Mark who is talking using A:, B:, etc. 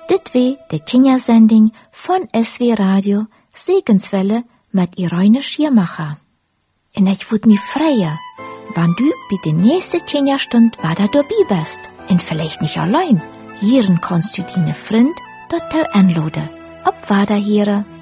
A: Dit wie de Kindersending von SW Radio Segenswelle mit Irene Schirmacher. En ich würd mich freuen, wann du bei der nächsten Kinderstund wieder dabei bist. Und vielleicht nicht allein. Hieren kannst du deine Freund dort anladen. Ob weiter hier.